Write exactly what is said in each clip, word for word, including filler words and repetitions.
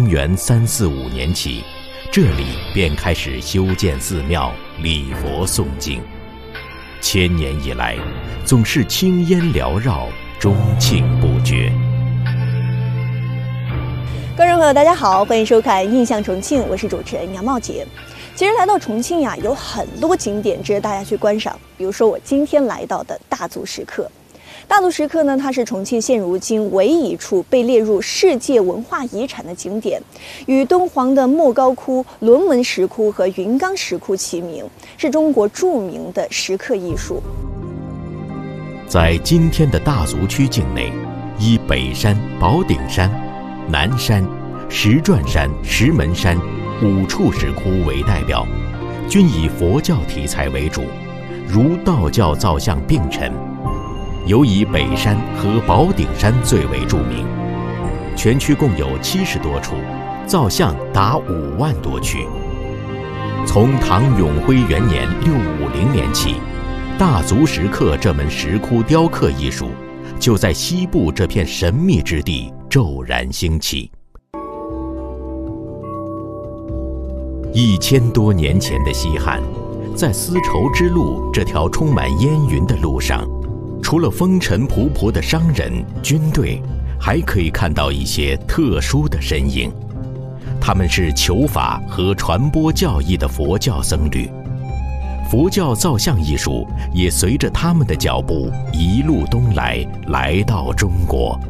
元三四五年起，这里便开始修建寺庙、礼佛诵经。千年以来，总是青烟缭绕，钟磬不绝。 观众朋友，大家好，欢迎收看《印象重庆》，我是主持人杨茂杰。其实来到重庆呀，有很多景点值得大家去观赏。比如说我今天来到的大足石刻。大足石刻呢，它是重庆现如今唯一一处被列入世界文化遗产的景点，与敦煌的莫高窟、龙门石窟和云冈石窟齐名，是中国著名的石刻艺术。 在今天的大足区境内，以北山、宝顶山、南山、石转山、石门山五处石窟为代表，均以佛教题材为主，如道教造像并陈。尤以北山和宝顶山最为著名，全区共有七十多处，造像达五万多躯。从唐永徽元年六五零年起，大足石刻这门石窟雕刻艺术就在西部这片神秘之地骤然兴起。一千多年前的西汉，在丝绸之路这条充满烟云的路上，除了风尘仆仆的商人、军队，还可以看到一些特殊的身影。他们是求法和传播教义的佛教僧侣。佛教造像艺术也随着他们的脚步一路东来，来到中国。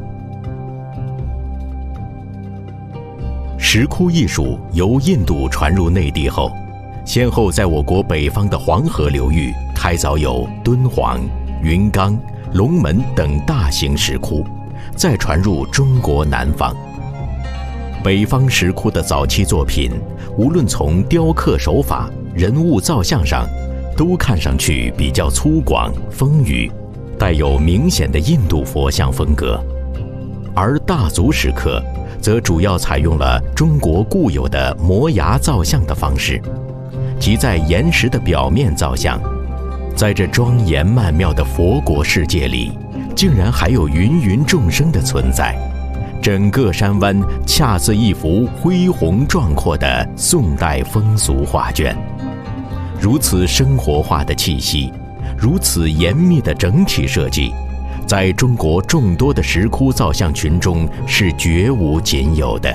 石窟艺术由印度传入内地后，先后在我国北方的黄河流域开凿有敦煌、云冈、龙门等大型石窟，再传入中国南方。北方石窟的早期作品，无论从雕刻手法、人物造像上，都看上去比较粗犷丰腴，带有明显的印度佛像风格。而大足石刻则主要采用了中国固有的摩崖造像的方式，即在岩石的表面造像。在这庄严曼妙的佛国世界里，竟然还有芸芸众生的存在，整个山湾恰似一幅恢宏壮阔的宋代风俗画卷。如此生活化的气息，如此严密的整体设计，在中国众多的石窟造像群中是绝无仅有的。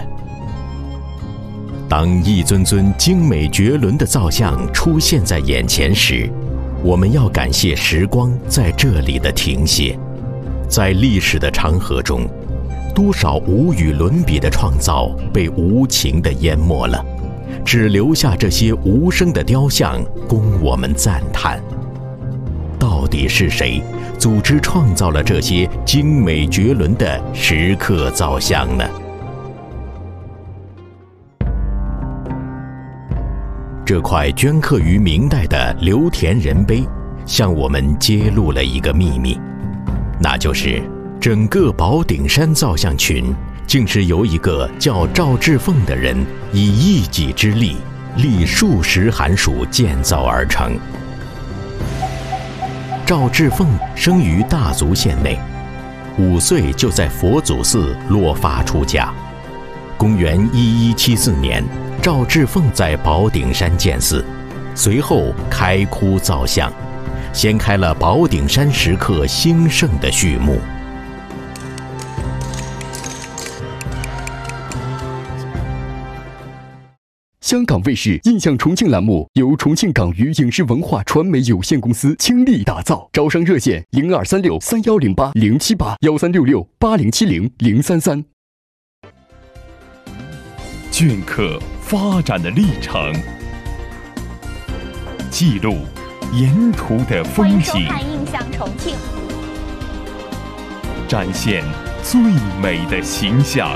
当一尊尊精美绝伦的造像出现在眼前时，我们要感谢时光在这里的停歇。在历史的长河中，多少无与伦比的创造被无情地淹没了，只留下这些无声的雕像供我们赞叹。到底是谁组织创造了这些精美绝伦的石刻造像呢？这块镌刻于明代的刘田人碑，向我们揭露了一个秘密，那就是整个宝顶山造像群，竟是由一个叫赵志凤的人以一己之力，历数十寒暑建造而成。赵志凤生于大足县内，五岁就在佛祖寺落发出家。公元一一七四年，赵志凤在宝顶山建寺，随后开窟造像，掀开了宝顶山石刻兴盛的序幕。 香港卫视《印象重庆》栏目由重庆港娱影视文化传媒有限公司倾力打造，招商热线零二三六三幺零八零七八幺三六六八零七零零三三。 镌刻发展的历程，记录沿途的风景， 欢迎收看《印象重庆》， 展现最美的形象。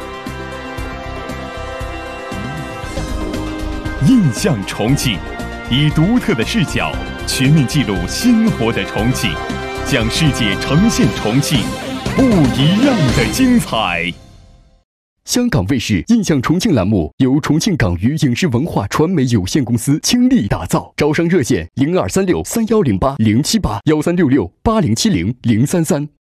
印象重庆，以独特的视角全面记录鲜活的重庆，向世界呈现重庆不一样的精彩。 香港卫视《印象重庆》栏目由重庆港娱影视文化传媒有限公司倾力打造，招商热线零二三六三幺零八零七八幺三六六八零七零零三三。